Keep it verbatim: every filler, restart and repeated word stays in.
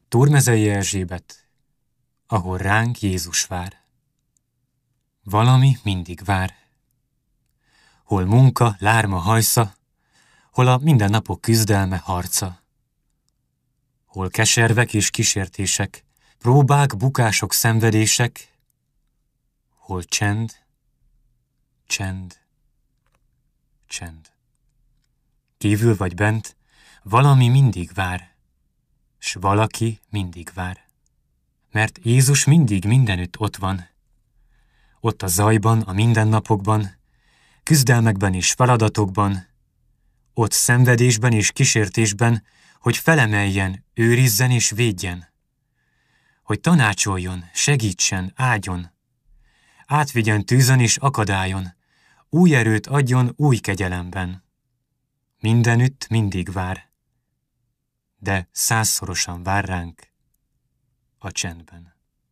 Túrmezei Erzsébet, ahol ránk Jézus vár. Valami mindig vár. Hol munka, lárma, hajsza, hol a mindennapok küzdelme, harca. Hol keservek és kísértések, próbák, bukások, szenvedések, hol csend, csend, csend. Kívül vagy bent, valami mindig vár, s valaki mindig vár. Mert Jézus mindig mindenütt ott van. Ott a zajban, a mindennapokban, küzdelmekben és feladatokban, ott szenvedésben és kísértésben, hogy felemeljen, őrizzen és védjen. Hogy tanácsoljon, segítsen, áldjon, átvigyen tűzön és akadályon, új erőt adjon új kegyelemben. Mindenütt mindig vár, de százszorosan vár ránk a csendben.